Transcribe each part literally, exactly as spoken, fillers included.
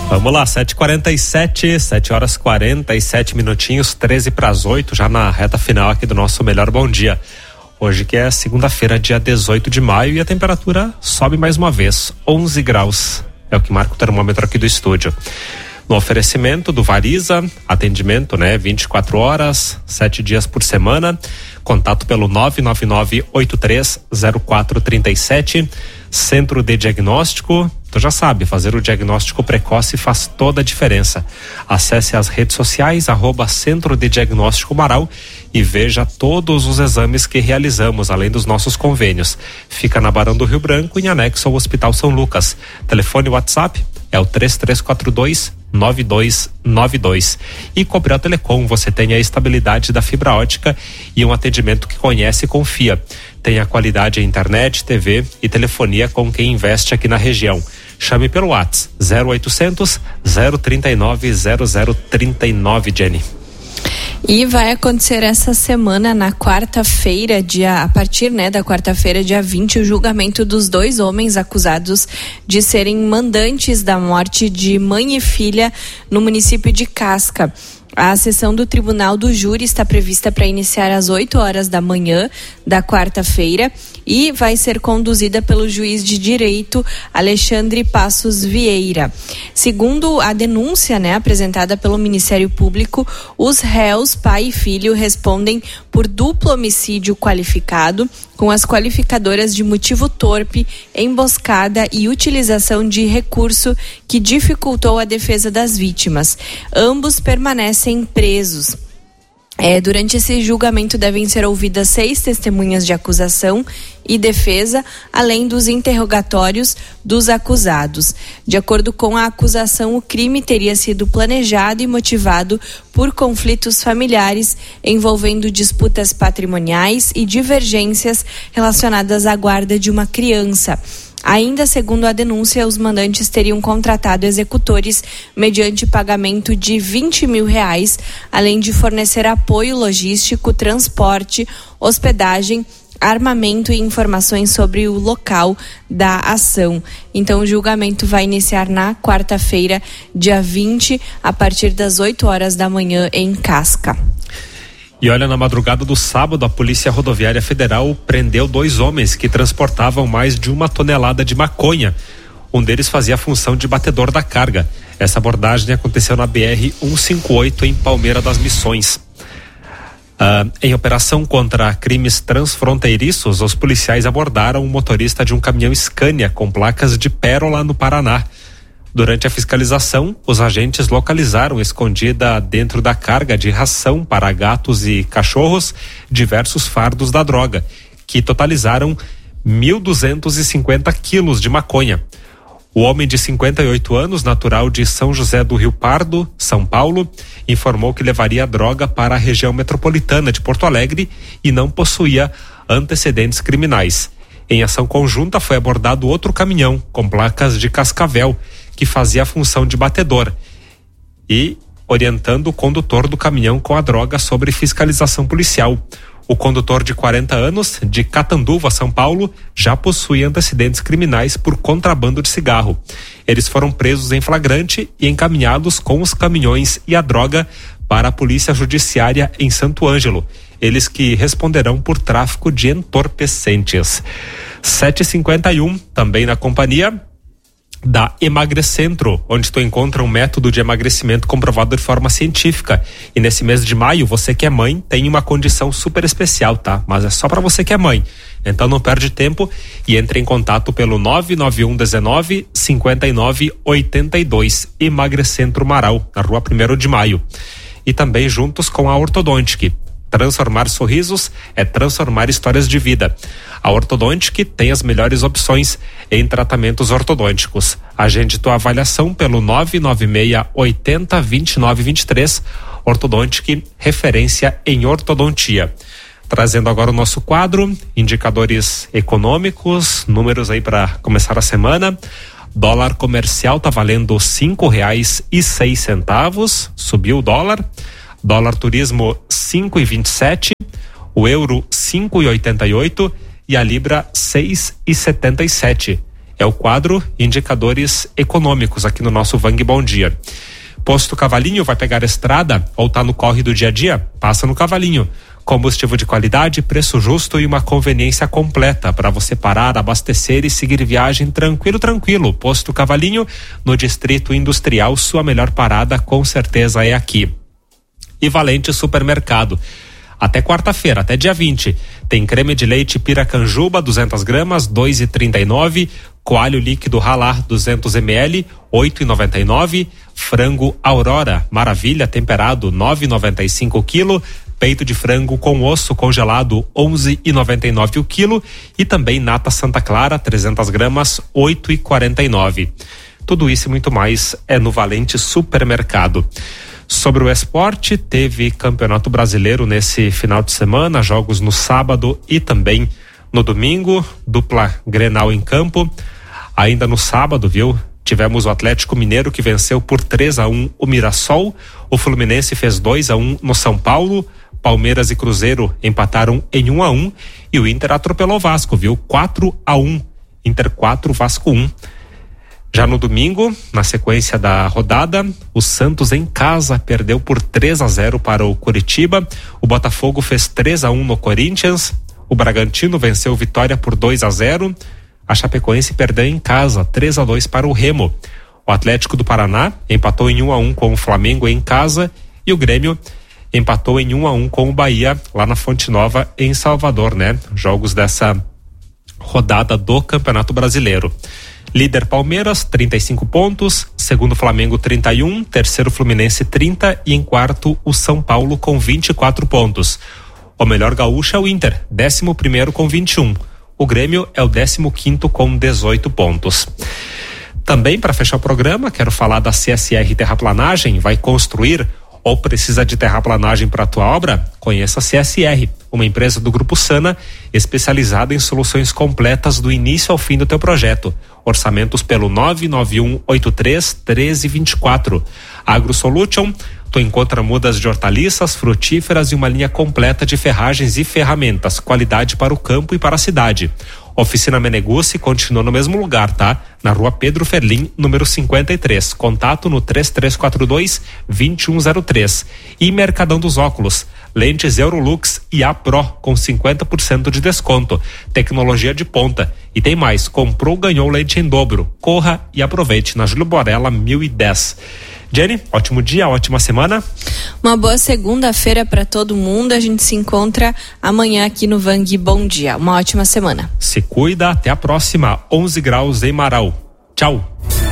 Vamos lá, sete e quarenta e sete, sete horas quarenta e sete minutinhos, treze para as oito, já na reta final aqui do nosso Melhor Bom Dia. Hoje que é segunda-feira, dia dezoito de maio, e a temperatura sobe mais uma vez, onze graus. É o que marca o termômetro aqui do estúdio. No oferecimento do Variza, atendimento, né, vinte e quatro horas, sete dias por semana. Contato pelo nove nove nove oito três zero quatro três sete. Centro de Diagnóstico. Tu já sabe, fazer o diagnóstico precoce faz toda a diferença. Acesse as redes sociais, arroba Centro de Diagnóstico Marau, e veja todos os exames que realizamos, além dos nossos convênios. Fica na Barão do Rio Branco, em anexo ao Hospital São Lucas. Telefone WhatsApp é o três três quatro dois nove dois nove dois. E Cobrel Telecom, você tem a estabilidade da fibra ótica e um atendimento que conhece e confia. Tem a qualidade em internet, T V e telefonia com quem investe aqui na região. Chame pelo WhatsApp zero oitocentos, zero trinta e nove, zero zero trinta e nove, Jenny. E vai acontecer essa semana, na quarta-feira, dia, a partir né, da quarta-feira, dia vinte, o julgamento dos dois homens acusados de serem mandantes da morte de mãe e filha no município de Casca. A sessão do Tribunal do Júri está prevista para iniciar às oito horas da manhã da quarta-feira e vai ser conduzida pelo juiz de direito Alexandre Passos Vieira. Segundo a denúncia, né, apresentada pelo Ministério Público, os réus, pai e filho, respondem por duplo homicídio qualificado, com as qualificadoras de motivo torpe, emboscada e utilização de recurso que dificultou a defesa das vítimas. Ambos permanecem presos. É, durante esse julgamento devem ser ouvidas seis testemunhas de acusação e defesa, além dos interrogatórios dos acusados. De acordo com a acusação, o crime teria sido planejado e motivado por conflitos familiares envolvendo disputas patrimoniais e divergências relacionadas à guarda de uma criança. Ainda segundo a denúncia, os mandantes teriam contratado executores mediante pagamento de vinte mil reais, além de fornecer apoio logístico, transporte, hospedagem, armamento e informações sobre o local da ação. Então, o julgamento vai iniciar na quarta-feira, dia vinte, a partir das oito horas da manhã em Casca. E olha, na madrugada do sábado, a Polícia Rodoviária Federal prendeu dois homens que transportavam mais de uma tonelada de maconha. Um deles fazia a função de batedor da carga. Essa abordagem aconteceu na B R cento e cinquenta e oito, em Palmeira das Missões. Ah, em operação contra crimes transfronteiriços, os policiais abordaram um motorista de um caminhão Scania com placas de Pérola, no Paraná. Durante a fiscalização, os agentes localizaram escondida dentro da carga de ração para gatos e cachorros diversos fardos da droga, que totalizaram mil duzentos e cinquenta quilos de maconha. O homem de cinquenta e oito anos, natural de São José do Rio Pardo, São Paulo, informou que levaria a droga para a região metropolitana de Porto Alegre e não possuía antecedentes criminais. Em ação conjunta, foi abordado outro caminhão com placas de Cascavel, que fazia a função de batedor, e orientando o condutor do caminhão com a droga sobre fiscalização policial. O condutor, de quarenta anos, de Catanduva, São Paulo, já possuía antecedentes criminais por contrabando de cigarro. Eles foram presos em flagrante e encaminhados com os caminhões e a droga para a Polícia Judiciária em Santo Ângelo. Eles que responderão por tráfico de entorpecentes. sete e cinquenta e um, também na companhia da Emagrecentro, onde tu encontra um método de emagrecimento comprovado de forma científica. E nesse mês de maio, você que é mãe tem uma condição super especial, tá? Mas é só para você que é mãe. Então não perde tempo e entre em contato pelo nove nove um um nove, cinco nove oito dois. Emagrecentro Marau, na rua primeiro de maio. E também juntos com a Ortodontic. Transformar sorrisos é transformar histórias de vida. A Ortodontic tem as melhores opções em tratamentos ortodônticos. Agende tua avaliação pelo nove nove seis oito zero, dois nove dois três. Ortodontic, referência em ortodontia. Trazendo agora o nosso quadro, indicadores econômicos, números aí para começar a semana. Dólar comercial tá valendo cinco reais e seis centavos, subiu o dólar. Dólar turismo cinco e vinte e sete, o euro cinco e oitenta e oito e a libra seis e setenta e sete. É o quadro Indicadores Econômicos aqui no nosso Vang Bom Dia. Posto Cavalinho, vai pegar estrada ou tá no corre do dia a dia? Passa no Cavalinho. Combustível de qualidade, preço justo e uma conveniência completa para você parar, abastecer e seguir viagem tranquilo, tranquilo. Posto Cavalinho, no Distrito Industrial, sua melhor parada com certeza é aqui. E Valente Supermercado. Até quarta-feira, até dia vinte, tem creme de leite Piracanjuba, duzentas gramas, dois reais e trinta e nove centavos. Coalho líquido Ralar, duzentos mililitros, oito reais e noventa e nove centavos. Frango Aurora, Maravilha, temperado, nove reais e noventa e cinco centavos o quilo. Peito de frango com osso congelado, onze reais e noventa e nove centavos o quilo. E também nata Santa Clara, trezentas gramas, oito reais e quarenta e nove centavos. Tudo isso e muito mais é no Valente Supermercado. Sobre o esporte, teve Campeonato Brasileiro nesse final de semana, jogos no sábado e também no domingo, dupla Grenal em campo. Ainda no sábado, viu? Tivemos o Atlético Mineiro que venceu por três a um o Mirassol, o Fluminense fez dois a um no São Paulo, Palmeiras e Cruzeiro empataram em um a um e o Inter atropelou o Vasco, viu? quatro a um, Inter quatro, Vasco um. Já no domingo, na sequência da rodada, o Santos em casa perdeu por três a zero para o Curitiba, o Botafogo fez três a um no Corinthians, o Bragantino venceu Vitória por dois a zero, a Chapecoense perdeu em casa três a dois para o Remo, o Atlético do Paraná empatou em um a um com o Flamengo em casa e o Grêmio empatou em um a um com o Bahia lá na Fonte Nova em Salvador, né? Jogos dessa rodada do Campeonato Brasileiro. Líder Palmeiras, trinta e cinco pontos, segundo Flamengo trinta e um, terceiro Fluminense trinta e em quarto o São Paulo com vinte e quatro pontos. O melhor gaúcho é o Inter, décimo primeiro com vinte e um. O Grêmio é o décimo quinto com dezoito pontos. Também para fechar o programa, quero falar da C S R Terraplanagem, vai construir ou precisa de terraplanagem para a tua obra? Conheça a C S R, uma empresa do Grupo Sana, especializada em soluções completas do início ao fim do teu projeto. Orçamentos pelo nove nove um oito três um três dois quatro. AgroSolution, tu encontra mudas de hortaliças, frutíferas e uma linha completa de ferragens e ferramentas, qualidade para o campo e para a cidade. Oficina Meneguzzi continua no mesmo lugar, tá? Na rua Pedro Ferlim, número cinquenta e três. Contato no três três quatro dois, dois um zero três. E Mercadão dos Óculos. Lentes Eurolux e A Pro com cinquenta por cento de desconto. Tecnologia de ponta. E tem mais, comprou, ganhou lente em dobro. Corra e aproveite na Júlio Borella mil e dez. Jenny, ótimo dia, ótima semana. Uma boa segunda-feira para todo mundo. A gente se encontra amanhã aqui no Vang Bom Dia. Uma ótima semana. Se cuida, até a próxima. onze graus em Marau. Tchau.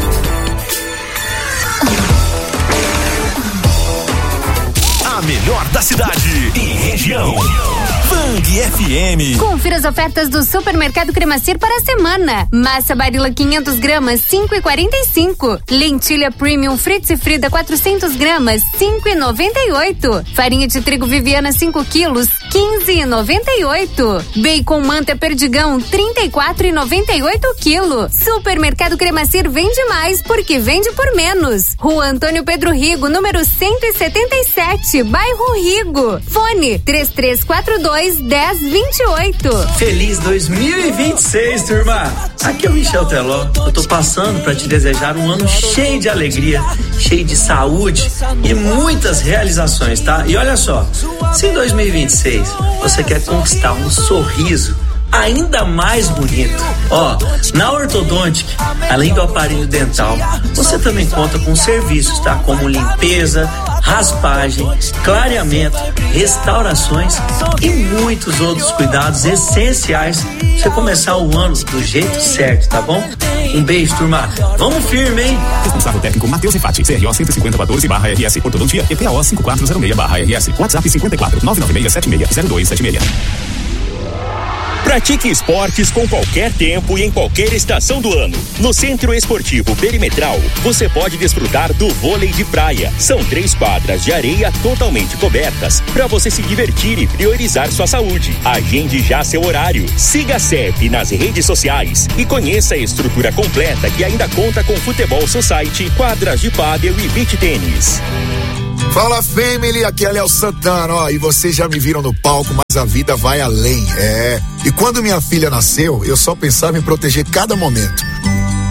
A melhor da cidade e região. Vang F M. Confira as ofertas do Supermercado Cremacir para a semana. Massa Barilla quinhentas gramas, cinco e quarenta e cinco. Lentilha Premium Fritz e Frida quatrocentas gramas, cinco e noventa e oito. Farinha de trigo Viviana cinco quilos, quinze e noventa e oito. Bacon Manta Perdigão, trinta e quatro e noventa e oito quilo. Supermercado Cremacir vende mais porque vende por menos. Rua Antônio Pedro Rigo, número cento e setenta e sete, bairro Rigo. Fone três três quatro dois, dez vinte e oito. Feliz dois mil e vinte e seis, turma. Aqui é o Michel Teló. Eu tô passando para te desejar um ano cheio de alegria, cheio de saúde e muitas realizações, tá? E olha só, se em dois mil e vinte e seis você quer conquistar um sorriso ainda mais bonito, ó, na Ortodontic, além do aparelho dental, você também conta com serviços, tá? Como limpeza, raspagem, clareamento, restaurações e muitos outros cuidados essenciais pra você começar o ano do jeito certo, tá bom? Um beijo, turma. Vamos firme, hein? Responsável técnico Matheus Infati, C R O cento e cinquenta quatorze barra R S, Ortodontia, E P A O cinco quatro zero seis barra R S, WhatsApp cinquenta e quatro, nove nove seis sete seis, zero dois sete seis. Pratique esportes com qualquer tempo e em qualquer estação do ano. No Centro Esportivo Perimetral, você pode desfrutar do vôlei de praia. São três quadras de areia totalmente cobertas para você se divertir e priorizar sua saúde. Agende já seu horário. Siga a C E P nas redes sociais e conheça a estrutura completa que ainda conta com Futebol Society, quadras de pádel e beach tênis. Fala, family, aqui é Léo Santana, ó, e vocês já me viram no palco, mas a vida vai além, é. E quando minha filha nasceu, eu só pensava em proteger cada momento.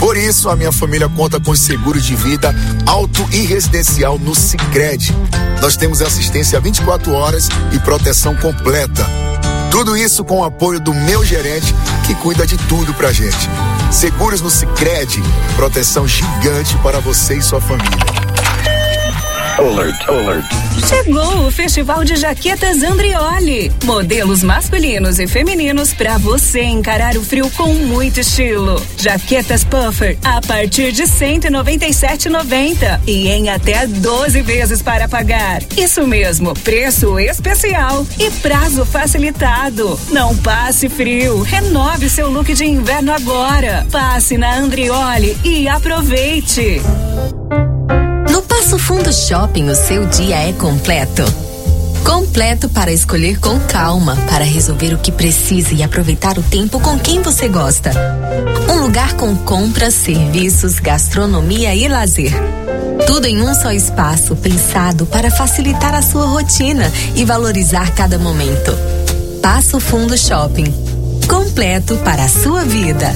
Por isso, a minha família conta com seguro de vida auto e residencial no Sicredi. Nós temos assistência vinte e quatro horas e proteção completa. Tudo isso com o apoio do meu gerente, que cuida de tudo pra gente. Seguros no Sicredi, proteção gigante para você e sua família. Alert, alert. Chegou o Festival de Jaquetas Andrioli. Modelos masculinos e femininos para você encarar o frio com muito estilo. Jaquetas puffer a partir de cento e noventa e sete reais e noventa centavos e em até doze vezes para pagar. Isso mesmo, preço especial e prazo facilitado. Não passe frio, renove seu look de inverno agora. Passe na Andrioli e aproveite. No Passo Fundo Shopping, o seu dia é completo. Completo para escolher com calma, para resolver o que precisa e aproveitar o tempo com quem você gosta. Um lugar com compras, serviços, gastronomia e lazer. Tudo em um só espaço, pensado para facilitar a sua rotina e valorizar cada momento. Passo Fundo Shopping. Completo para a sua vida.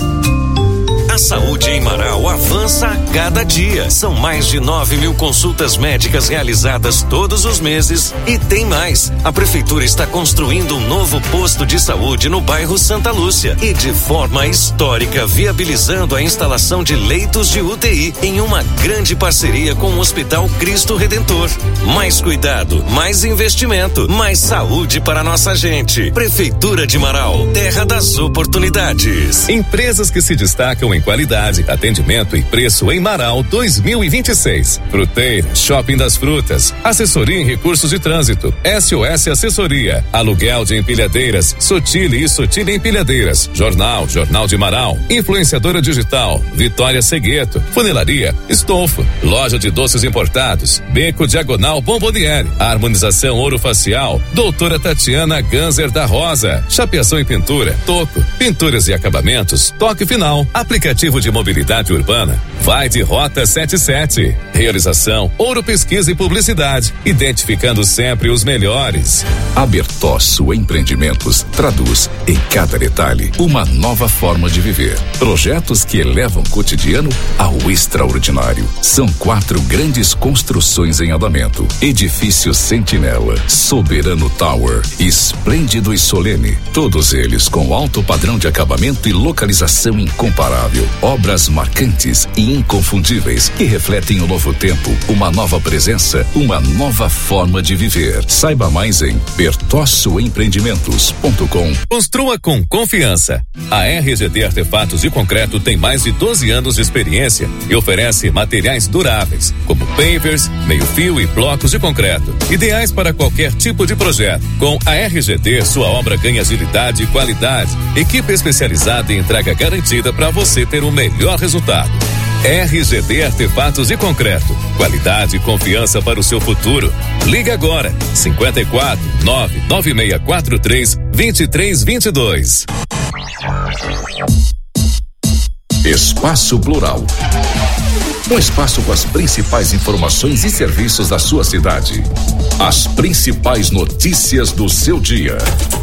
A saúde em Marau avança a cada dia. São mais de nove mil consultas médicas realizadas todos os meses e tem mais. A prefeitura está construindo um novo posto de saúde no bairro Santa Lúcia e de forma histórica viabilizando a instalação de leitos de U T I em uma grande parceria com o Hospital Cristo Redentor. Mais cuidado, mais investimento, mais saúde para nossa gente. Prefeitura de Marau, terra das oportunidades. Empresas que se destacam em qualidade, atendimento e preço em Marau dois mil e vinte e seis. Fruteira, Shopping das Frutas, assessoria em recursos de trânsito, S O S Assessoria, aluguel de empilhadeiras, Sotile e Sotile Empilhadeiras, Jornal, Jornal de Marau, influenciadora digital, Vitória Segueto, Funilaria, Estofo, loja de doces importados, Beco Diagonal Bomboniere, harmonização orofacial, doutora Tatiana Ganzer da Rosa, chapeação e pintura, Toco, pinturas e acabamentos, Toque Final, aplicativo de mobilidade urbana, vai de Rota setenta e sete. Realização, Ouro Pesquisa e Publicidade, identificando sempre os melhores. A Bertosso Empreendimentos traduz em cada detalhe uma nova forma de viver. Projetos que elevam o cotidiano ao extraordinário. São quatro grandes construções em andamento. Edifício Sentinela, Soberano Tower, Esplêndido e Solene. Todos eles com alto padrão de acabamento e localização incomparável. Obras marcantes e inconfundíveis que refletem o novo tempo, uma nova presença, uma nova forma de viver. Saiba mais em bertosso empreendimentos ponto com. Construa com confiança. A R G D Artefatos de Concreto tem mais de doze anos de experiência e oferece materiais duráveis, como pavers, meio-fio e blocos de concreto, ideais para qualquer tipo de projeto. Com a R G D, sua obra ganha agilidade e qualidade. Equipe especializada e entrega garantida para você ter o melhor resultado. R G D Artefatos de Concreto. Qualidade e confiança para o seu futuro. Liga agora. cinquenta e quatro, nove nove seis quatro três, dois três dois dois. Espaço Plural. Um espaço com as principais informações e serviços da sua cidade. As principais notícias do seu dia.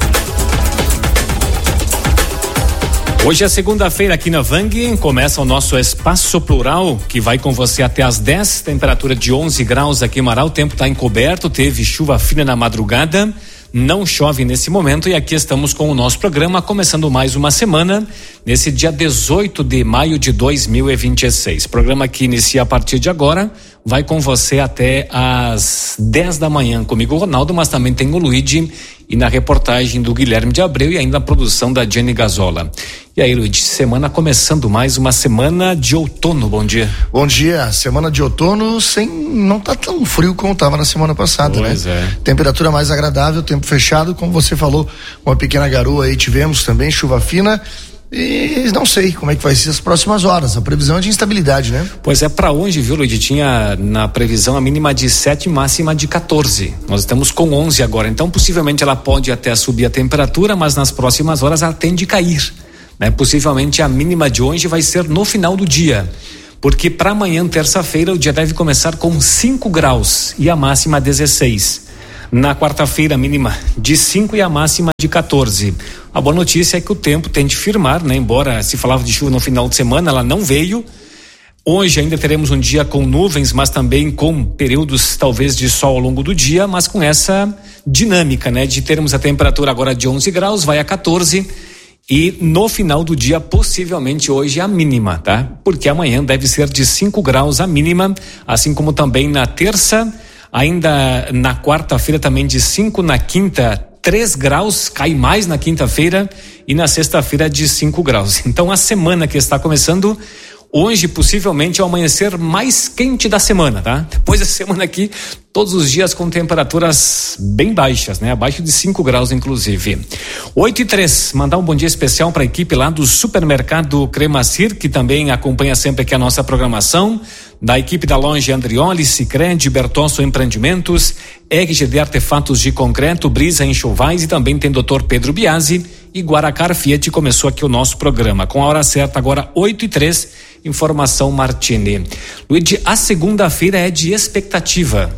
Hoje é segunda-feira aqui na Vang, começa o nosso Espaço Plural, que vai com você até às dez, temperatura de onze graus aqui em Marau, o tempo está encoberto, teve chuva fina na madrugada, não chove nesse momento e aqui estamos com o nosso programa, começando mais uma semana, nesse dia dezoito de maio de dois mil e vinte e seis. Programa que inicia a partir de agora, vai com você até às dez da manhã, comigo o Ronaldo, mas também tem o Luigi e na reportagem do Guilherme de Abreu e ainda a produção da Jenny Gazola. E aí, Luiz, semana começando mais uma semana de outono, bom dia. Bom dia, semana de outono sem, não tá tão frio como tava na semana passada, pois né? É. Temperatura mais agradável, tempo fechado, como você falou, uma pequena garoa aí tivemos também, chuva fina. E não sei como é que vai ser as próximas horas. A previsão é de instabilidade, né? Pois é, para hoje, viu, Luiz? Tinha na previsão a mínima de sete, máxima de quatorze. Nós estamos com onze agora, então possivelmente ela pode até subir a temperatura, mas nas próximas horas ela tende a cair, né? Possivelmente a mínima de hoje vai ser no final do dia, porque para amanhã, terça-feira, o dia deve começar com cinco graus e a máxima dezesseis. Na quarta-feira, a mínima de cinco e a máxima de quatorze. A boa notícia é que o tempo tende a firmar, né? Embora se falava de chuva no final de semana, ela não veio. Hoje ainda teremos um dia com nuvens, mas também com períodos talvez de sol ao longo do dia, mas com essa dinâmica, né? De termos a temperatura agora de onze graus, vai a quatorze. E no final do dia, possivelmente hoje, a mínima, tá? Porque amanhã deve ser de cinco graus a mínima, assim como também na terça, ainda na quarta-feira também de cinco, na quinta, três graus, cai mais na quinta-feira e na sexta-feira de cinco graus. Então a semana que está começando, hoje possivelmente é o amanhecer mais quente da semana, tá? Depois dessa semana aqui, todos os dias com temperaturas bem baixas, né? Abaixo de cinco graus, inclusive. oito e três, mandar um bom dia especial para a equipe lá do Supermercado Cremacir, que também acompanha sempre aqui a nossa programação, da equipe da loja Andrioli, Sicredi, Bertosso Empreendimentos, R G D Artefatos de Concreto, Brisa Enxovais e também tem doutor Pedro Biasi e Guaracar Fiat. Começou aqui o nosso programa com a hora certa agora, oito e três, informação Martini. Luigi, a segunda-feira é de expectativa,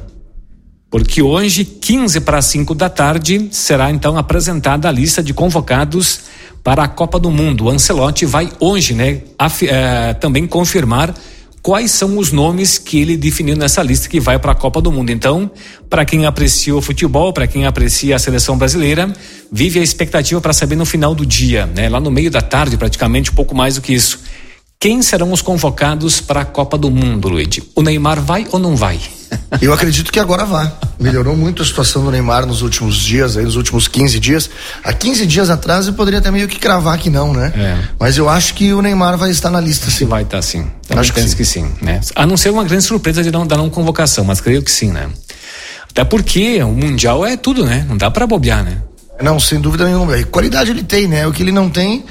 porque hoje, quinze para cinco da tarde, será então apresentada a lista de convocados para a Copa do Mundo. O Ancelotti vai hoje, né, af, eh, também confirmar quais são os nomes que ele definiu nessa lista que vai para a Copa do Mundo. Então, para quem aprecia o futebol, para quem aprecia a seleção brasileira, vive a expectativa para saber no final do dia, né, lá no meio da tarde, praticamente um pouco mais do que isso. Quem serão os convocados para a Copa do Mundo, Luigi? O Neymar vai ou não vai? Eu acredito que agora vai. Melhorou muito a situação do Neymar nos últimos dias, aí, nos últimos quinze dias. Há quinze dias atrás eu poderia até meio que cravar que não, né? É. Mas eu acho que o Neymar vai estar na lista, sim. Vai estar, sim. Também acho penso que sim. que sim, né? A não ser uma grande surpresa de não dar uma convocação, mas creio que sim, né? Até porque o Mundial é tudo, né? Não dá para bobear, né? Não, sem dúvida nenhuma. E qualidade ele tem, né? O que ele não tem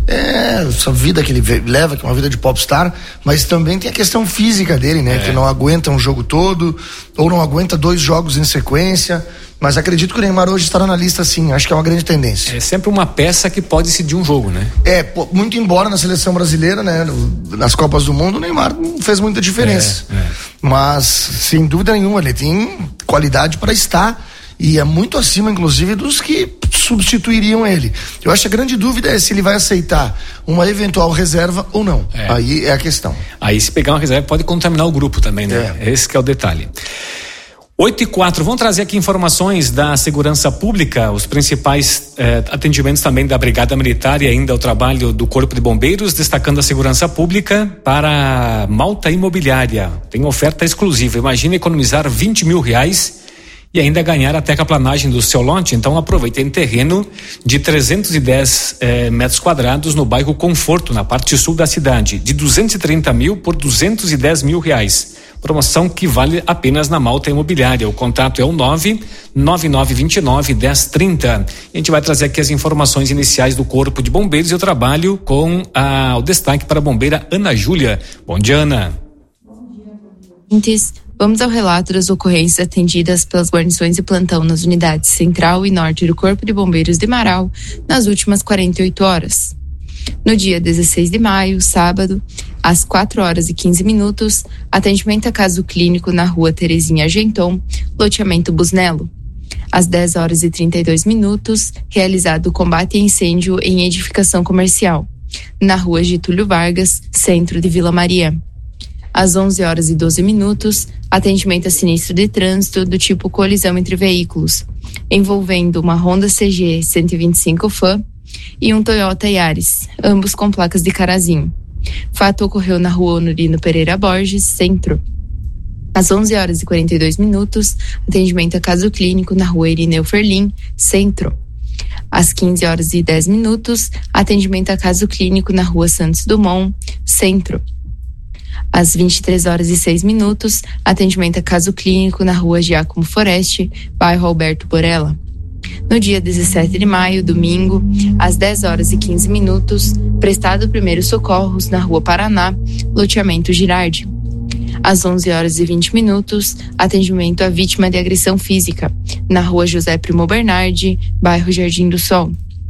é essa vida que ele leva, que é uma vida de popstar, mas também tem a questão física dele, né? É. Que não aguenta um jogo todo, ou não aguenta dois jogos em sequência. Mas acredito que o Neymar hoje estará na lista, sim. Acho que é uma grande tendência. É sempre uma peça que pode decidir um jogo, né? É, muito embora na seleção brasileira, né? Nas Copas do Mundo, o Neymar não fez muita diferença. É, é. Mas, sem dúvida nenhuma, ele tem qualidade para estar. E é muito acima, inclusive, dos que substituiriam ele. Eu acho que a grande dúvida é se ele vai aceitar uma eventual reserva ou não. É. Aí é a questão. Aí se pegar uma reserva pode contaminar o grupo também, né? É. Esse que é o detalhe. oito e quatro, vamos trazer aqui informações da segurança pública, os principais eh, atendimentos também da Brigada Militar e ainda o trabalho do Corpo de Bombeiros, destacando a segurança pública para Malta Imobiliária. Tem oferta exclusiva. Imagina economizar vinte mil reais e ainda ganhar a terraplanagem do seu lote. Então aproveite, tem terreno de trezentos e dez eh, metros quadrados no bairro Conforto, na parte sul da cidade, de duzentos e trinta mil por duzentos e dez mil reais. Promoção que vale apenas na Malta Imobiliária. O contato é o nove nove nove dois nove um zero três zero. A gente vai trazer aqui as informações iniciais do Corpo de Bombeiros e o trabalho com a, o destaque para a bombeira Ana Júlia. Bom dia, Ana. Bom dia. Vamos ao relato das ocorrências atendidas pelas guarnições de plantão nas unidades Central e Norte do Corpo de Bombeiros de Marau nas últimas quarenta e oito horas. No dia dezesseis de maio, sábado, às quatro horas e quinze minutos, atendimento a caso clínico na rua Terezinha Argenton, loteamento Busnello. Às dez horas e trinta e dois minutos, realizado combate a incêndio em edificação comercial, na rua Getúlio Vargas, centro de Vila Maria. Às onze horas e doze minutos, atendimento a sinistro de trânsito do tipo colisão entre veículos, envolvendo uma Honda C G cento e vinte e cinco F A e um Toyota Yaris, ambos com placas de Carazinho. Fato ocorreu na rua Honorino Pereira Borges, centro. Às onze horas e quarenta e dois minutos, atendimento a caso clínico na rua Irineu Ferlin, centro. Às quinze horas e dez minutos, atendimento a caso clínico na rua Santos Dumont, centro. Às vinte e três horas e seis minutos, atendimento a caso clínico na rua Giacomo Foreste, bairro Alberto Borella. No dia dezessete de maio, domingo, às dez horas e quinze minutos, prestado primeiros socorros na rua Paraná, loteamento Girardi. Às onze horas e vinte minutos, atendimento à vítima de agressão física, na rua José Primo Bernardi, bairro Jardim do Sol.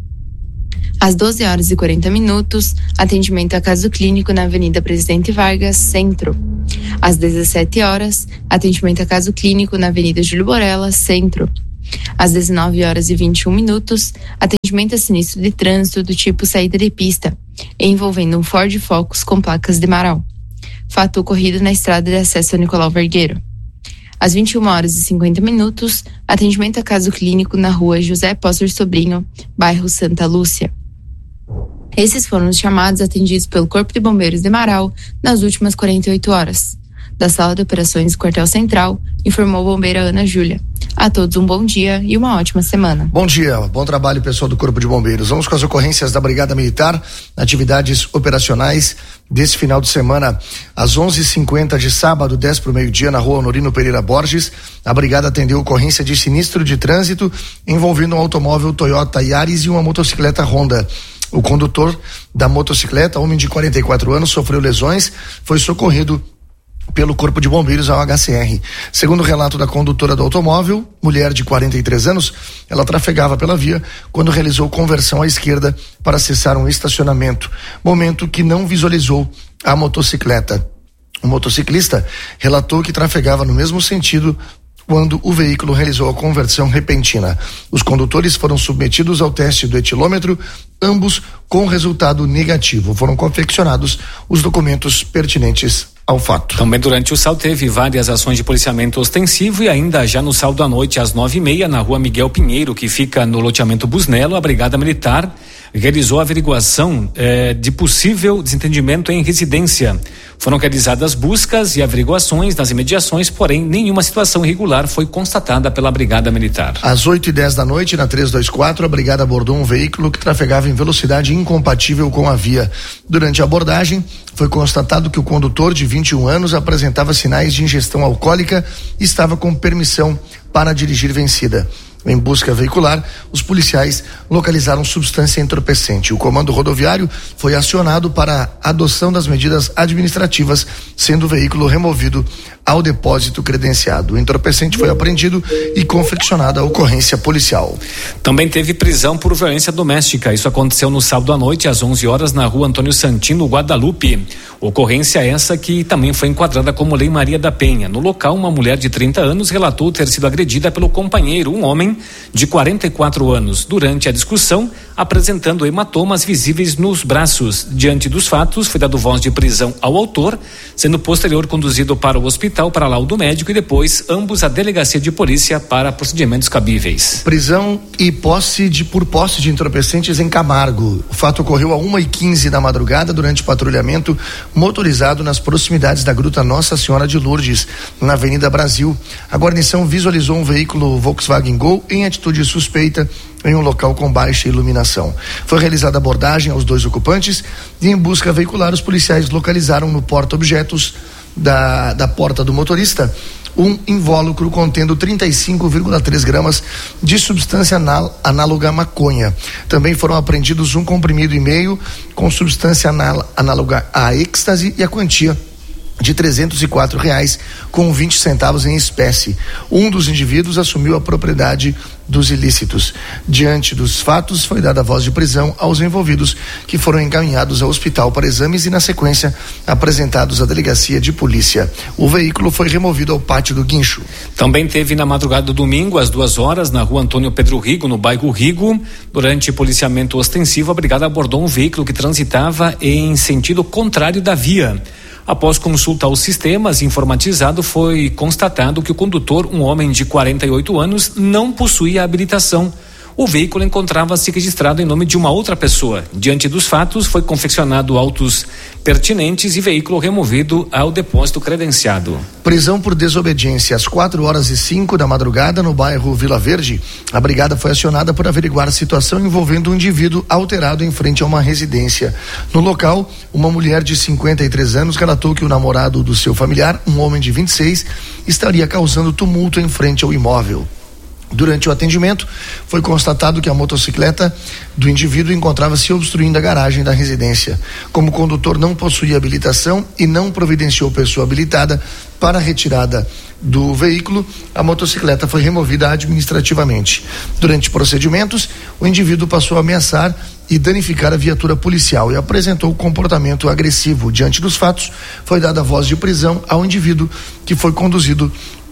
Às doze horas e quarenta minutos, atendimento a caso clínico na Avenida Presidente Vargas, centro. Às dezessete horas, atendimento a caso clínico na Avenida Júlio Borella, centro. Às dezenove horas e vinte e um minutos, atendimento a sinistro de trânsito do tipo saída de pista, envolvendo um Ford Focus com placas de Marau. Fato ocorrido na estrada de acesso a Nicolau Vergueiro. Às vinte e uma horas e cinquenta minutos, atendimento a caso clínico na rua José Póster Sobrinho, bairro Santa Lúcia. Esses foram os chamados atendidos pelo Corpo de Bombeiros de Marau nas últimas quarenta e oito horas. Da Sala de Operações do Quartel Central, informou a bombeira Ana Júlia. A todos um bom dia e uma ótima semana. Bom dia, bom trabalho pessoal do Corpo de Bombeiros. Vamos com as ocorrências da Brigada Militar, atividades operacionais desse final de semana. Às onze e cinquenta de sábado, dez para o meio-dia, na rua Honorino Pereira Borges, a Brigada atendeu ocorrência de sinistro de trânsito envolvendo um automóvel Toyota Yaris e uma motocicleta Honda. O condutor da motocicleta, homem de quarenta e quatro anos, sofreu lesões, foi socorrido pelo Corpo de Bombeiros ao H C R. Segundo o relato da condutora do automóvel, mulher de quarenta e três anos, ela trafegava pela via quando realizou conversão à esquerda para acessar um estacionamento, momento que não visualizou a motocicleta. O motociclista relatou que trafegava no mesmo sentido quando o veículo realizou a conversão repentina. Os condutores foram submetidos ao teste do etilômetro, ambos com resultado negativo. Foram confeccionados os documentos pertinentes ao fato. Também durante o sábado teve várias ações de policiamento ostensivo e ainda já no sábado à noite, às nove e meia, na rua Miguel Pinheiro, que fica no loteamento Busnello, a Brigada Militar realizou a averiguação eh, de possível desentendimento em residência. Foram realizadas buscas e averiguações nas imediações, porém nenhuma situação irregular foi constatada pela Brigada Militar. Às oito e dez da noite, na trezentos e vinte e quatro, a Brigada abordou um veículo que trafegava em velocidade incompatível com a via. Durante a abordagem, foi constatado que o condutor de vinte e um anos apresentava sinais de ingestão alcoólica e estava com permissão para dirigir vencida. Em busca veicular, os policiais localizaram substância entorpecente. O comando rodoviário foi acionado para a adoção das medidas administrativas, sendo o veículo removido ao depósito credenciado. O entorpecente foi apreendido e confeccionada a ocorrência policial. Também teve prisão por violência doméstica. Isso aconteceu no sábado à noite, às onze horas, na rua Antônio Santino, Guadalupe. Ocorrência essa que também foi enquadrada como Lei Maria da Penha. No local, uma mulher de trinta anos relatou ter sido agredida pelo companheiro, um homem de quarenta e quatro anos, durante a discussão, apresentando hematomas visíveis nos braços. Diante dos fatos, foi dado voz de prisão ao autor, sendo posterior conduzido para o hospital para laudo médico e depois ambos à delegacia de polícia para procedimentos cabíveis. Prisão e posse de por posse de entorpecentes em Camargo. O fato ocorreu a uma e quinze da madrugada durante patrulhamento motorizado nas proximidades da Gruta Nossa Senhora de Lourdes, na Avenida Brasil. A guarnição visualizou um veículo Volkswagen Gol em atitude suspeita em um local com baixa iluminação. Foi realizada abordagem aos dois ocupantes e, em busca veicular, os policiais localizaram no porta-objetos da, da porta do motorista um invólucro contendo trinta e cinco vírgula três gramas de substância anal, análoga à maconha. Também foram apreendidos um comprimido e meio com substância anal, análoga à êxtase e a quantia de trezentos e quatro reais com vinte centavos em espécie. Um dos indivíduos assumiu a propriedade dos ilícitos. Diante dos fatos, foi dada voz de prisão aos envolvidos, que foram encaminhados ao hospital para exames e, na sequência, apresentados à delegacia de polícia. O veículo foi removido ao pátio do guincho. Também teve na madrugada do domingo, às duas horas, na rua Antônio Pedro Rigo, no bairro Rigo, durante policiamento ostensivo, a brigada abordou um veículo que transitava em sentido contrário da via. Após consulta aos sistemas informatizado, foi constatado que o condutor, um homem de quarenta e oito anos, não possuía habilitação. O veículo encontrava-se registrado em nome de uma outra pessoa. Diante dos fatos, foi confeccionado autos pertinentes e veículo removido ao depósito credenciado. Prisão por desobediência. Às quatro horas e cinco da madrugada, no bairro Vila Verde, a brigada foi acionada por averiguar a situação envolvendo um indivíduo alterado em frente a uma residência. No local, uma mulher de cinquenta e três anos relatou que o namorado do seu familiar, um homem de vinte e seis, estaria causando tumulto em frente ao imóvel. Durante o atendimento, foi constatado que a motocicleta do indivíduo encontrava-se obstruindo a garagem da residência. Como o condutor não possuía habilitação e não providenciou pessoa habilitada para a retirada do veículo, a motocicleta foi removida administrativamente. Durante procedimentos, o indivíduo passou a ameaçar e danificar a viatura policial e apresentou comportamento agressivo. Diante dos fatos, foi dada voz de prisão ao indivíduo, que foi conduzido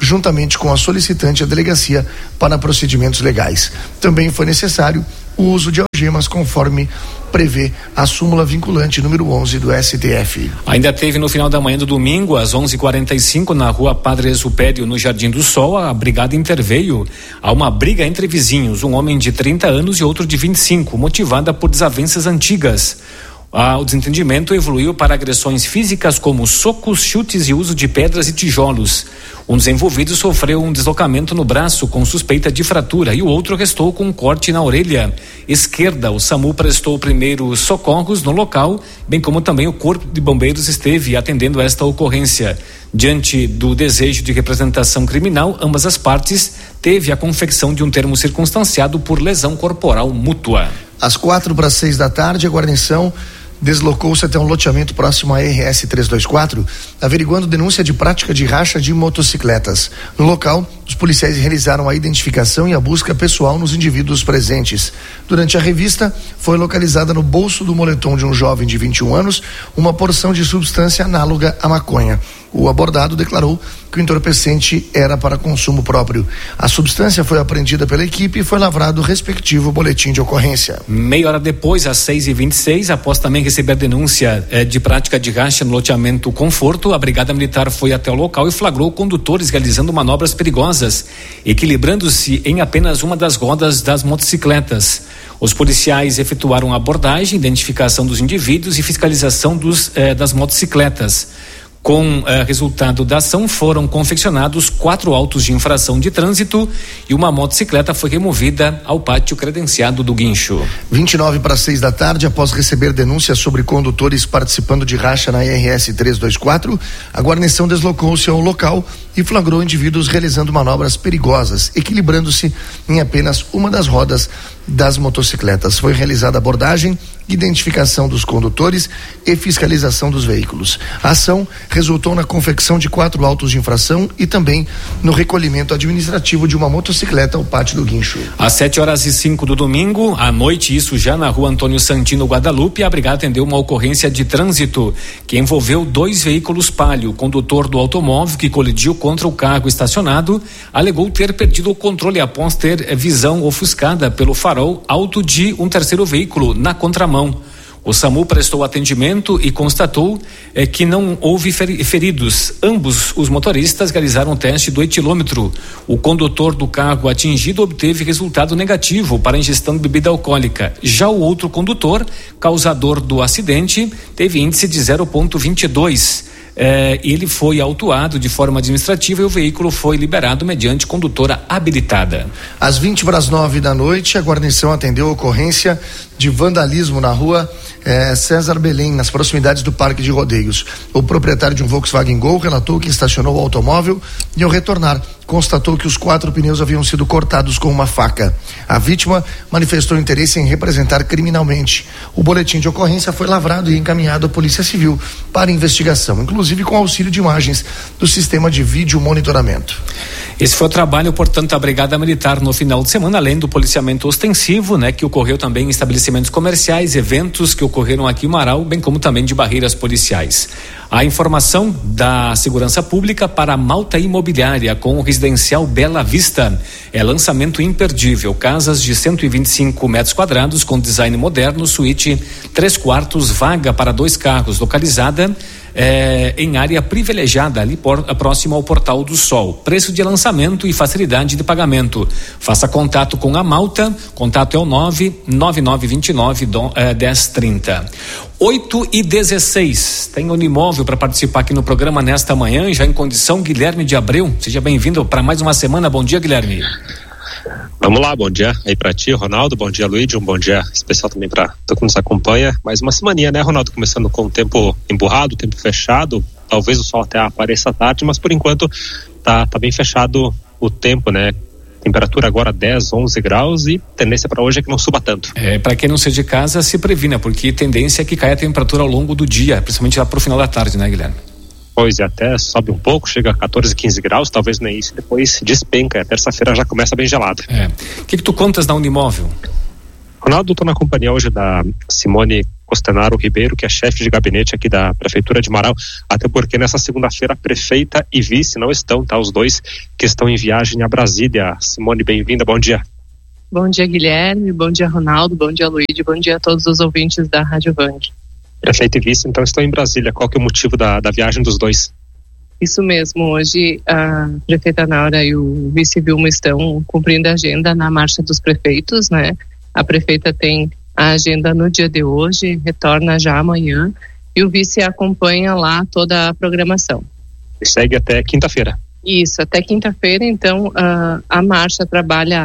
juntamente com a solicitante à delegacia para procedimentos legais. Também foi necessário o uso de algemas conforme prevê a súmula vinculante número onze do S T F. Ainda teve no final da manhã do domingo, às onze e quarenta e cinco, na rua Padre Exupério, no Jardim do Sol, a brigada interveio a uma briga entre vizinhos, um homem de trinta anos e outro de vinte e cinco, motivada por desavenças antigas. Ah, o desentendimento evoluiu para agressões físicas como socos, chutes e uso de pedras e tijolos. Um dos envolvidos sofreu um deslocamento no braço com suspeita de fratura e o outro restou com um corte na orelha esquerda. O SAMU prestou primeiros socorros no local, bem como também o Corpo de Bombeiros esteve atendendo esta ocorrência. Diante do desejo de representação criminal, ambas as partes teve a confecção de um termo circunstanciado por lesão corporal mútua. Às quatro para seis da tarde, a guarnição deslocou-se até um loteamento próximo à R S trezentos e vinte e quatro, averiguando denúncia de prática de racha de motocicletas. No local, os policiais realizaram a identificação e a busca pessoal nos indivíduos presentes. Durante a revista, foi localizada no bolso do moletom de um jovem de vinte e um anos uma porção de substância análoga à maconha. O abordado declarou que o entorpecente era para consumo próprio. A substância foi apreendida pela equipe e foi lavrado o respectivo boletim de ocorrência. Meia hora depois, às seis e vinte e seis, após também receber denúncia eh, de prática de racha no loteamento Conforto, a Brigada Militar foi até o local e flagrou condutores realizando manobras perigosas, equilibrando-se em apenas uma das rodas das motocicletas. Os policiais efetuaram a abordagem, identificação dos indivíduos e fiscalização dos, eh, das motocicletas. Com eh, resultado da ação, foram confeccionados quatro autos de infração de trânsito e uma motocicleta foi removida ao pátio credenciado do guincho. vinte e nove para seis da tarde, após receber denúncias sobre condutores participando de racha na R S trezentos e vinte e quatro, a guarnição deslocou-se ao local e flagrou indivíduos realizando manobras perigosas, equilibrando-se em apenas uma das rodas das motocicletas. Foi realizada abordagem, identificação dos condutores e fiscalização dos veículos. A ação resultou na confecção de quatro autos de infração e também no recolhimento administrativo de uma motocicleta ao pátio do guincho. Às sete horas e cinco do domingo, à noite, isso já na rua Antônio Santino, Guadalupe, a brigada atendeu uma ocorrência de trânsito que envolveu dois veículos Palio. O condutor do automóvel que colidiu contra o carro estacionado alegou ter perdido o controle após ter visão ofuscada pelo farol alto de um terceiro veículo na contramão. O SAMU prestou atendimento e constatou eh, que não houve feridos. Ambos os motoristas realizaram o teste do etilômetro. O condutor do carro atingido obteve resultado negativo para ingestão de bebida alcoólica. Já o outro condutor, causador do acidente, teve índice de zero vírgula vinte e dois. Eh, ele foi autuado de forma administrativa e o veículo foi liberado mediante condutora habilitada. Às vinte para as nove da noite, a guarnição atendeu a ocorrência de vandalismo na rua eh, César Belém, nas proximidades do Parque de Rodeios. O proprietário de um Volkswagen Gol relatou que estacionou o automóvel e, ao retornar, constatou que os quatro pneus haviam sido cortados com uma faca. A vítima manifestou interesse em representar criminalmente. O boletim de ocorrência foi lavrado e encaminhado à Polícia Civil para investigação, inclusive com auxílio de imagens do sistema de vídeo monitoramento. Esse foi o trabalho, portanto, da Brigada Militar no final de semana, além do policiamento ostensivo, né, que ocorreu também em estabelecimentos comerciais, eventos que ocorreram aqui em Marau, bem como também de barreiras policiais. A informação da Segurança Pública para a Malta Imobiliária com o residencial Bela Vista. É lançamento imperdível. Casas de cento e vinte e cinco metros quadrados com design moderno, suíte três quartos, vaga para dois carros, localizada É, em área privilegiada, ali por, próximo ao Portal do Sol. Preço de lançamento e facilidade de pagamento. Faça contato com a Malta. Contato é o nove nove nove dois nove dez trinta. oito e dezesseis. Tem um imóvel para participar aqui no programa nesta manhã, já em condição, Guilherme de Abreu. Seja bem-vindo para mais uma semana. Bom dia, Guilherme. Vamos lá, bom dia aí pra ti, Ronaldo, bom dia, Luíde, um bom dia especial também pra todo que nos acompanha. Mais uma semaninha, né, Ronaldo, começando com o tempo emburrado, tempo fechado, talvez o sol até apareça à tarde, mas por enquanto tá, tá bem fechado o tempo, né? Temperatura agora dez, onze graus e tendência para hoje é que não suba tanto. É, para quem não seja de casa, se previna, porque tendência é que caia a temperatura ao longo do dia, principalmente lá pro final da tarde, né, Guilherme? Pois e até sobe um pouco, chega a catorze, quinze graus, talvez nem isso, depois despenca, a terça-feira já começa bem gelada. É. O que que tu contas da Unimóvel? Ronaldo, estou na companhia hoje da Simone Costenaro Ribeiro, que é chefe de gabinete aqui da Prefeitura de Marau, até porque nessa segunda-feira a prefeita e vice não estão, tá? Os dois que estão em viagem a Brasília. Simone, bem-vinda, bom dia. Bom dia, Guilherme, bom dia, Ronaldo, bom dia, Luíde, bom dia a todos os ouvintes da Rádio Vang. Prefeito e vice, então, estão em Brasília. Qual que é o motivo da, da viagem dos dois? Isso mesmo, hoje a prefeita Naura e o vice Vilma estão cumprindo a agenda na Marcha dos Prefeitos, né? A prefeita tem a agenda no dia de hoje, retorna já amanhã, e o vice acompanha lá toda a programação. E segue até quinta-feira. Isso, até quinta-feira, então, uh, a marcha trabalha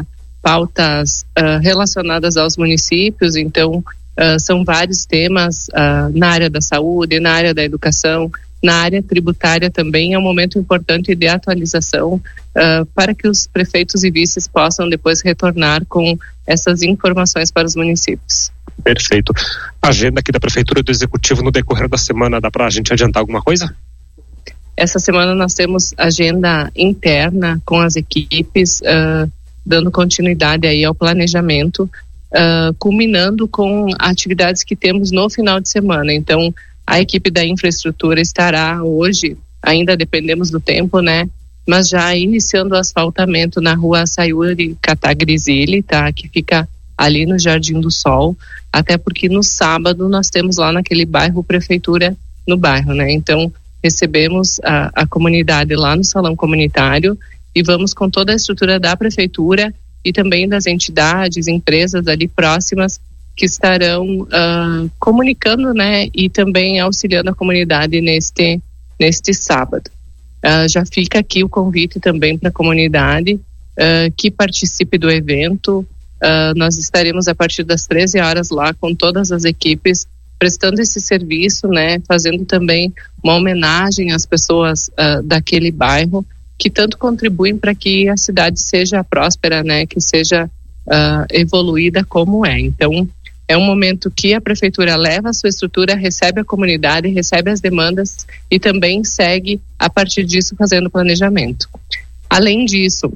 pautas uh, relacionadas aos municípios, então uh, são vários temas uh, na área da saúde, na área da educação, na área tributária também. É um momento importante de atualização uh, para que os prefeitos e vices possam depois retornar com essas informações para os municípios. Perfeito. Agenda aqui da Prefeitura e do Executivo no decorrer da semana, dá para a gente adiantar alguma coisa? Essa semana nós temos agenda interna com as equipes, uh, dando continuidade aí ao planejamento, uh, culminando com atividades que temos no final de semana. Então, a equipe da infraestrutura estará hoje, ainda dependemos do tempo, né? Mas já iniciando o asfaltamento na rua Sayuri Catagrisili, tá? Que fica ali no Jardim do Sol, até porque no sábado nós temos lá naquele bairro Prefeitura no bairro, né? Então, recebemos a, a comunidade lá no salão comunitário e vamos com toda a estrutura da Prefeitura e também das entidades, empresas ali próximas que estarão uh, comunicando, né, e também auxiliando a comunidade neste, neste sábado. Uh, já fica aqui o convite também para a comunidade uh, que participe do evento. Uh, nós estaremos a partir das treze horas lá com todas as equipes prestando esse serviço, né, fazendo também uma homenagem às pessoas uh, daquele bairro que tanto contribuem para que a cidade seja próspera, né, que seja uh, evoluída como é. Então, é um momento que a prefeitura leva a sua estrutura, recebe a comunidade, recebe as demandas e também segue, a partir disso, fazendo planejamento. Além disso,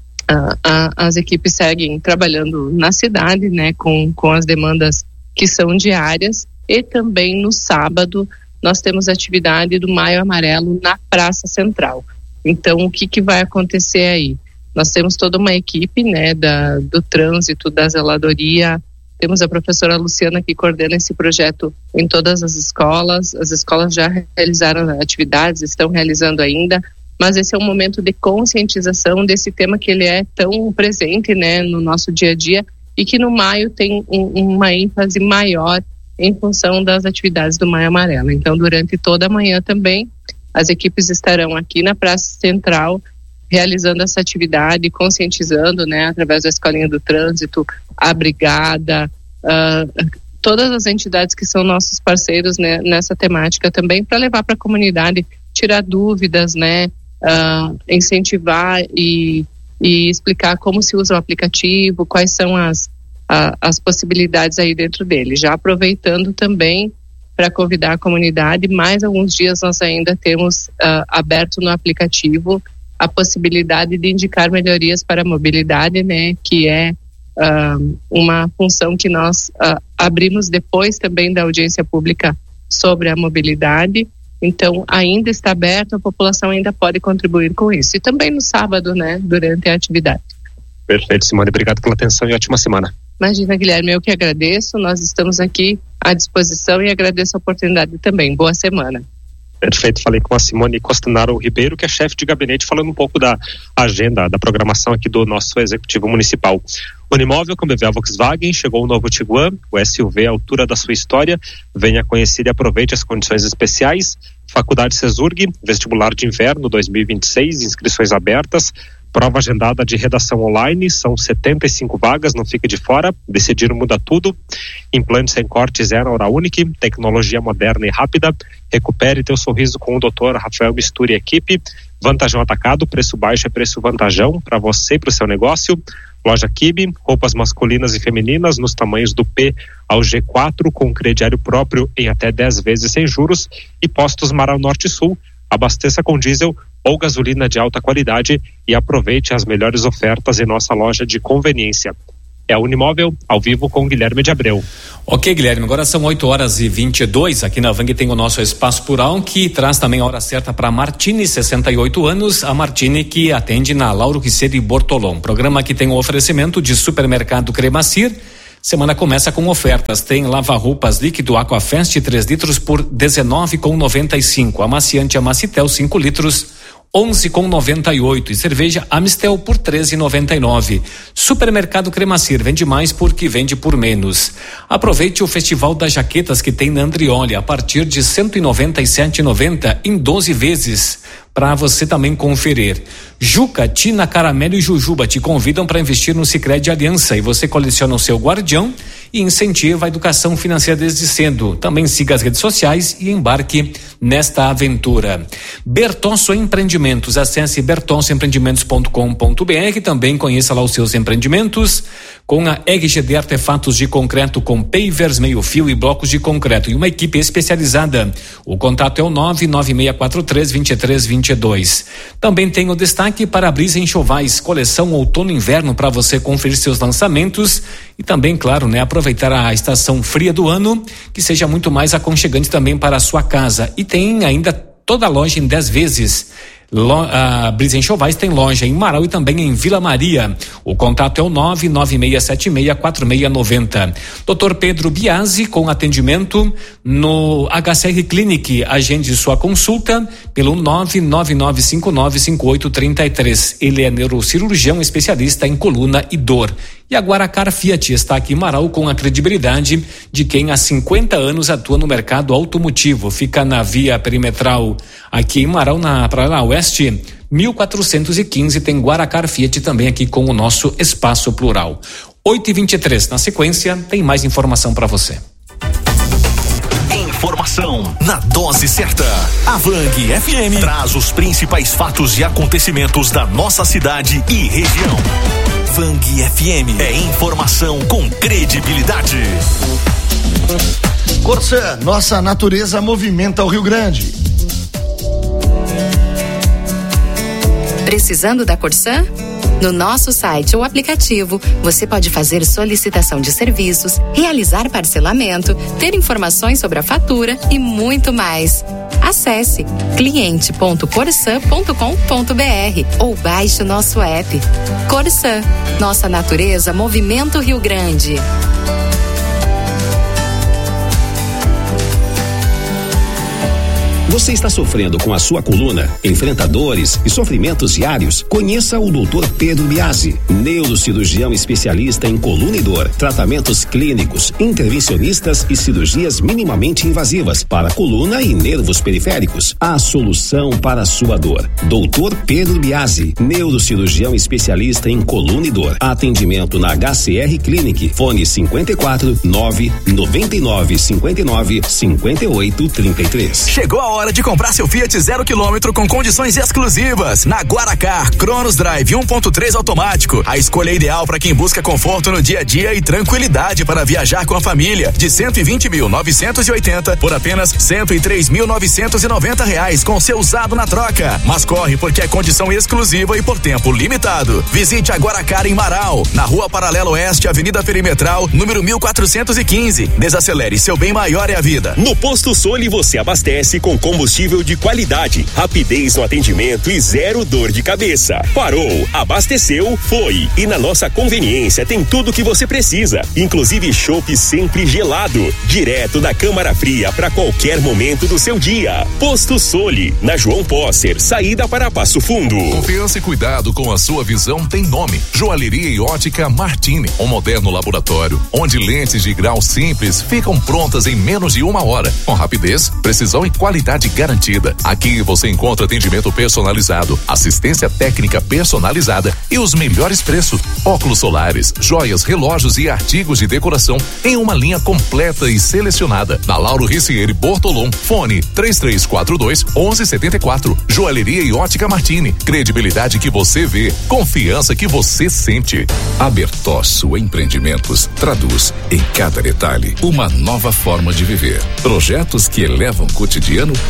a, a, as equipes seguem trabalhando na cidade, né, com, com as demandas que são diárias, e também no sábado nós temos a atividade do Maio Amarelo na Praça Central. Então, o que, que vai acontecer aí? Nós temos toda uma equipe, né, da, do trânsito, da zeladoria. Temos a professora Luciana que coordena esse projeto em todas as escolas. As escolas já realizaram atividades, estão realizando ainda, mas esse é um momento de conscientização desse tema que ele é tão presente, né, no nosso dia a dia e que no maio tem um, uma ênfase maior em função das atividades do Maio Amarelo. Então, durante toda a manhã também, as equipes estarão aqui na Praça Central realizando essa atividade, conscientizando, né, através da Escolinha do Trânsito, a Brigada, uh, todas as entidades que são nossos parceiros, né, nessa temática também, para levar para a comunidade, tirar dúvidas, né, uh, incentivar e, e explicar como se usa o aplicativo, quais são as, a, as possibilidades aí dentro dele. Já aproveitando também para convidar a comunidade, mais alguns dias nós ainda temos uh, aberto no aplicativo a possibilidade de indicar melhorias para a mobilidade, né, que é uh, uma função que nós uh, abrimos depois também da audiência pública sobre a mobilidade. Então, ainda está aberto, a população ainda pode contribuir com isso. E também no sábado, né, durante a atividade. Perfeito, Simone. Obrigado pela atenção e ótima semana. Imagina, Guilherme, eu que agradeço. Nós estamos aqui à disposição e agradeço a oportunidade também. Boa semana. Perfeito, falei com a Simone Costenaro Ribeiro, que é chefe de gabinete, falando um pouco da agenda, da programação aqui do nosso Executivo Municipal. Unimóvel com B V A Volkswagen, chegou o novo Tiguan, o S U V à altura da sua história. Venha conhecer e aproveite as condições especiais. Faculdade Cesurg, vestibular de inverno dois mil e vinte e seis, inscrições abertas. Prova agendada de redação online, são setenta e cinco vagas, não fique de fora. Decidir muda tudo. Implante sem corte zero Hora Unique, tecnologia moderna e rápida. Recupere teu sorriso com o doutor Rafael Mistura e equipe. Vantajão Atacado, preço baixo é preço vantajão para você e para o seu negócio. Loja Kibe, roupas masculinas e femininas nos tamanhos do P ao G quatro, com crediário próprio em até dez vezes sem juros. E Postos Marau Norte e Sul, abasteça com diesel ou gasolina de alta qualidade e aproveite as melhores ofertas em nossa loja de conveniência. é a Unimóvel, ao vivo com Guilherme de Abreu. Ok, Guilherme, agora são oito horas e vinte e dois, aqui na Vang tem o nosso Espaço Plural, que traz também a hora certa para Martini, sessenta e oito anos, a Martini que atende na Lauro Riceiro e Bortolom. Programa que tem o oferecimento de Supermercado Cremacir. Semana começa com ofertas, tem lava-roupas líquido Aquafest três litros por dezenove reais e noventa e cinco, amaciante Amacitel cinco litros onze reais e noventa e oito e cerveja Amistel por treze reais e noventa e nove. Supermercado Cremacir, vende mais porque vende por menos. Aproveite o Festival das Jaquetas que tem na Andrioli a partir de cento e noventa e sete reais e noventa centavos em doze vezes, para você também conferir. Juca, Tina, Caramelo e Jujuba te convidam para investir no Sicredi Aliança e você coleciona o seu guardião e incentiva a educação financeira desde cedo. Também siga as redes sociais e embarque nesta aventura. Bertosso Empreendimentos, acesse bertosso empreendimentos ponto com ponto b r, também conheça lá os seus empreendimentos com a R G D Artefatos de Concreto com pavers, meio fio e blocos de concreto e uma equipe especializada. O contato é o nove nove seis quatro três dois três dois dois. Também tem o destaque para Brisa Enxovais, coleção outono e inverno para você conferir seus lançamentos e também, claro, né, aproveitar a estação fria do ano, que seja muito mais aconchegante também para a sua casa. E tem ainda toda a loja em dez vezes. Lo, a Brisa Enxovais tem loja em Marau e também em Vila Maria. O contato é o nove nove seis sete seis quatro seis nove zero. doutor Pedro Biasi com atendimento no H C R Clinic. Agende sua consulta pelo nove nove nove cinco nove cinco oito três três. Ele é neurocirurgião especialista em coluna e dor. E a Guaracar Fiat está aqui em Marau com a credibilidade de quem há cinquenta anos atua no mercado automotivo. Fica na via perimetral aqui em Marau, na Praia Oeste, mil quatrocentos e quinze. Tem Guaracar Fiat também aqui com o nosso Espaço Plural. oito e vinte e três. Na sequência, tem mais informação para você. Informação na dose certa. A Vang F M traz os principais fatos e acontecimentos da nossa cidade e região. Vang F M é informação com credibilidade. Corsã, nossa natureza movimenta o Rio Grande. Precisando da Corsã? No nosso site ou aplicativo, você pode fazer solicitação de serviços, realizar parcelamento, ter informações sobre a fatura e muito mais. Acesse cliente ponto corsã ponto com ponto b r ou baixe o nosso app. Corsã, nossa natureza movimenta o Rio Grande. Você está sofrendo com a sua coluna? Enfrenta dores e sofrimentos diários? Conheça o doutor Pedro Biasi, neurocirurgião especialista em coluna e dor, tratamentos clínicos, intervencionistas e cirurgias minimamente invasivas para coluna e nervos periféricos. A solução para a sua dor. doutor Pedro Biasi, neurocirurgião especialista em coluna e dor. Atendimento na H C R Clinic. Fone cinquenta e quatro, nove, noventa e nove, cinquenta e nove, cinquenta e oito, trinta e três. Chegou a hora de comprar seu Fiat zero quilômetro com condições exclusivas. Na Guaracar, Cronos Drive um ponto três automático. A escolha ideal para quem busca conforto no dia a dia e tranquilidade para viajar com a família. De cento e vinte mil novecentos e oitenta por apenas cento e três mil novecentos e noventa reais com seu usado na troca. Mas corre porque é condição exclusiva e por tempo limitado. Visite a Guaracar em Marau, na Rua Paralela Oeste, Avenida Perimetral, número mil quatrocentos e quinze. Desacelere, seu bem maior é a vida. No Posto Soli você abastece com combustível de qualidade, rapidez no atendimento e zero dor de cabeça. Parou, abasteceu, foi. E na nossa conveniência tem tudo que você precisa, inclusive chopp sempre gelado, direto da câmara fria para qualquer momento do seu dia. Posto Soli, na João Posser, saída para Passo Fundo. Confiança e cuidado com a sua visão tem nome. Joalheria e ótica Martini, um moderno laboratório onde lentes de grau simples ficam prontas em menos de uma hora, com rapidez, precisão e qualidade garantida. Aqui você encontra atendimento personalizado, assistência técnica personalizada e os melhores preços. Óculos solares, joias, relógios e artigos de decoração em uma linha completa e selecionada. Na Lauro Riceiro Bortolom, fone três três quatro dois, onze setenta e quatro. Joalheria e ótica Martini, credibilidade que você vê, confiança que você sente. A Bertosso Empreendimentos traduz em cada detalhe uma nova forma de viver. Projetos que elevam o cotidiano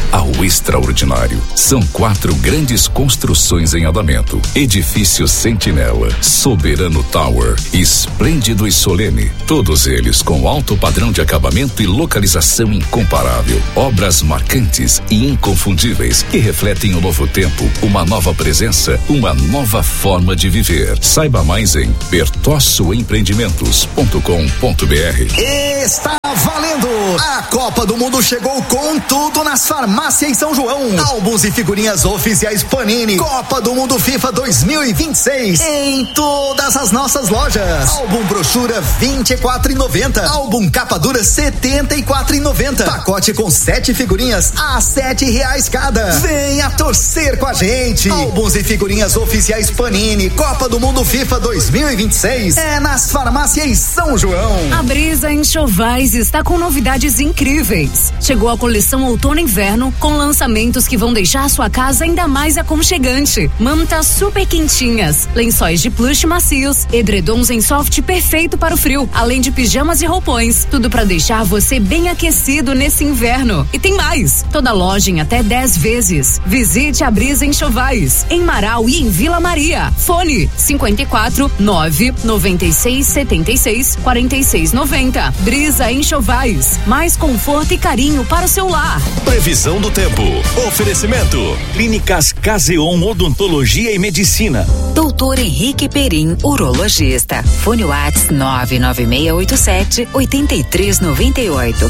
ao extraordinário. São quatro grandes construções em andamento: Edifício Sentinela, Soberano Tower, Esplêndido e Solene. Todos eles com alto padrão de acabamento e localização incomparável. Obras marcantes e inconfundíveis que refletem o novo tempo, uma nova presença, uma nova forma de viver. Saiba mais em bertosso empreendimentos ponto com ponto b r. Está valendo! A Copa do Mundo chegou com tudo nas farmácias São João. Álbuns e figurinhas oficiais Panini. Copa do Mundo FIFA dois mil e vinte e seis em todas as nossas lojas. Álbum brochura vinte e quatro reais e noventa centavos. Álbum capa dura setenta e quatro reais e noventa centavos. Pacote com sete figurinhas a sete reais cada. Venha torcer com a gente. Álbuns e figurinhas oficiais Panini. Copa do Mundo FIFA dois mil e vinte e seis é nas farmácias São João. A Brisa Enxovais está com novidades incríveis. Chegou a coleção Outono e Inverno com lançamentos que vão deixar sua casa ainda mais aconchegante. Mantas super quentinhas, lençóis de plush macios, edredons em soft perfeito para o frio, além de pijamas e roupões. Tudo para deixar você bem aquecido nesse inverno. E tem mais, toda loja em até dez vezes. Visite a Brisa Enxovais em Marau e em Vila Maria. Fone cinquenta e quatro, nove, noventa e seis, setenta e seis, quarenta e seis, noventa. Brisa Enxovais, mais conforto e carinho para o seu lar. Previsão do tempo. Oferecimento: Clínicas Caseon Odontologia e Medicina. Doutor Henrique Perim, urologista. Fone Whats nove nove seis oito sete, oito três nove oito.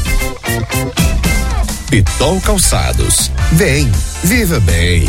Pitol Calçados. Vem, viva bem.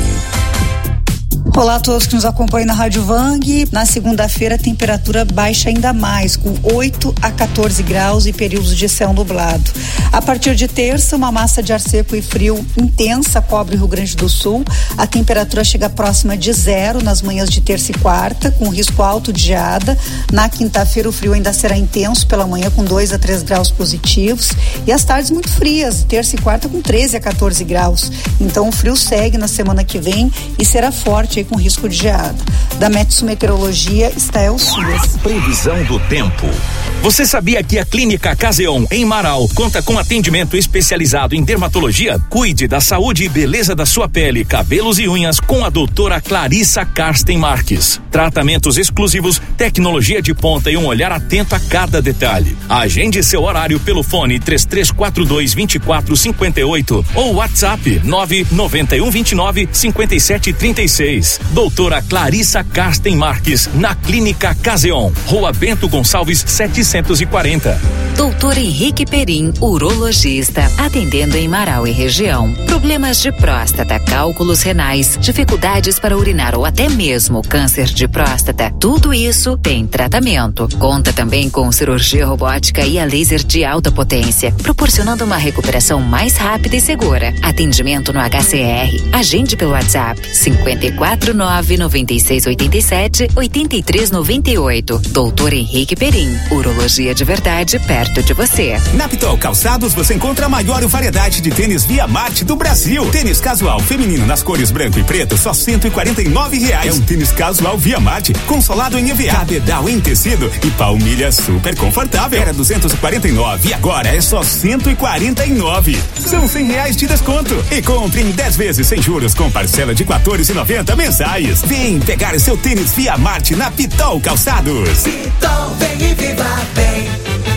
Olá a todos que nos acompanham na Rádio Vang. Na segunda-feira a temperatura baixa ainda mais, com oito a quatorze graus e períodos de céu nublado. A partir de terça, uma massa de ar seco e frio intensa cobre o Rio Grande do Sul. A temperatura chega próxima de zero nas manhãs de terça e quarta, com risco alto de geada. Na quinta-feira o frio ainda será intenso pela manhã, com dois a três graus positivos. E as tardes muito frias, terça e quarta com treze a quatorze graus. Então o frio segue na semana que vem e será forte aí, com risco de geada. Da Metsu Meteorologia, Estael Suas. Previsão do tempo. Você sabia que a Clínica Caseon em Marau conta com atendimento especializado em dermatologia? Cuide da saúde e beleza da sua pele, cabelos e unhas com a doutora Clarissa Karsten Marques. Tratamentos exclusivos, tecnologia de ponta e um olhar atento a cada detalhe. Agende seu horário pelo fone três três quatro dois, dois quatro cinco oito ou WhatsApp nove nove um, dois nove, cinco sete três seis. Doutora Clarissa Karsten Marques, na Clínica Caseon, Rua Bento Gonçalves setecentos e quarenta. Doutor Henrique Perim, urologista, atendendo em Marau e região. Problemas de próstata, cálculos renais, dificuldades para urinar ou até mesmo câncer de próstata, tudo isso tem tratamento. Conta também com cirurgia robótica e a laser de alta potência, proporcionando uma recuperação mais rápida e segura. Atendimento no H C R. Agende pelo WhatsApp cinquenta e quatro, nove, noventa e seis, oitenta e sete, oitenta e três, noventa e oito. Doutor Henrique Perim, urologia de verdade perto de você. Na Pitol Calçados você encontra a maior variedade de tênis Via Marte do Brasil. Tênis casual feminino nas cores branco e preto, só cento e quarenta e nove reais. É um tênis casual Via Marte, consolado em E V A, cabedal em tecido e palmilha super confortável. Era duzentos e quarenta e nove e agora é só cento e quarenta e nove. São cem reais de desconto. E compre em dez vezes sem juros com parcela de quatorze e noventa mensais. Vem pegar seu tênis Via Marte na Pitol Calçados. Pitol, vem e viva bem.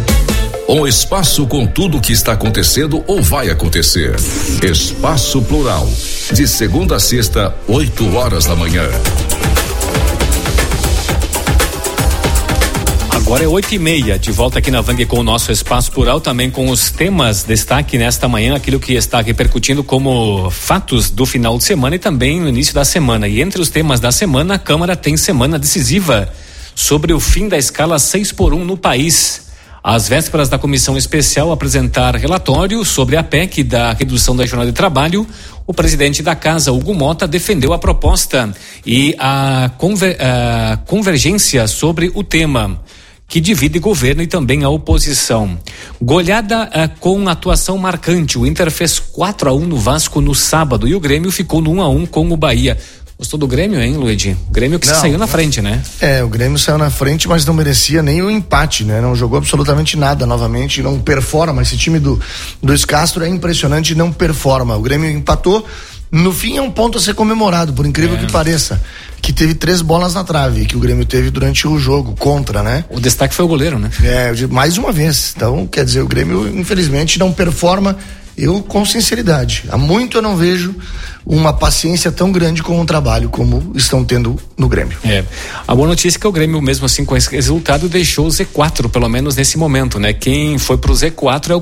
Um espaço com tudo o que está acontecendo ou vai acontecer. Espaço Plural. De segunda a sexta, oito horas da manhã. Agora é oito e meia, de volta aqui na Vang com o nosso Espaço Plural, também com os temas, destaque nesta manhã, aquilo que está repercutindo como fatos do final de semana e também no início da semana. E entre os temas da semana, a Câmara tem semana decisiva sobre o fim da escala seis por um no país. Às vésperas da comissão especial apresentar relatório sobre a P E C da redução da jornada de trabalho, o presidente da casa, Hugo Mota, defendeu a proposta e a, conver, a convergência sobre o tema, que divide governo e também a oposição. Goleada eh, com atuação marcante, o Inter fez quatro a um no Vasco no sábado e o Grêmio ficou no um a um com o Bahia. Gostou do Grêmio, hein, Luigi? O Grêmio que Não, saiu na não. frente, né? É, o Grêmio saiu na frente, mas não merecia nem o empate, né? Não jogou absolutamente nada novamente, não performa. Esse time do Luiz Castro é impressionante, não performa. O Grêmio empatou. No fim é um ponto a ser comemorado, por incrível É. que pareça, que teve três bolas na trave, que o Grêmio teve durante o jogo, contra, né? O destaque foi o goleiro, né? É, de- mais uma vez. Então, quer dizer, o Grêmio, infelizmente, não performa. Eu, com sinceridade, há muito eu não vejo uma paciência tão grande com o trabalho como estão tendo no Grêmio. É. A boa notícia é que o Grêmio, mesmo assim, com esse resultado, deixou o Z quatro, pelo menos nesse momento, né? Quem foi pro Z quatro é o